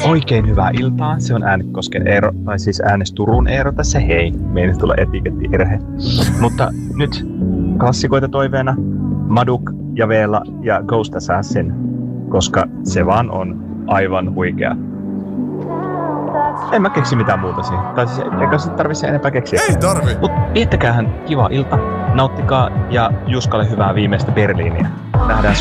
Oikein hyvää iltaa. Se on Äänekosken Eero, tai siis Äänes Turun Eero tässä. Hei, meidän tulla etikettiirhe. Mutta nyt klassikoita toiveena Maduk ja Veela ja Ghost Assassin, koska se vaan on aivan huikea. En mä keksi mitään muuta siihen. Tai siis eikä se tarvitse enempää keksiä. Ei tarvi! Mut viettäkäähän kiva ilta, nauttikaa ja Juskalle hyvää viimeistä Berliiniä. Nähdään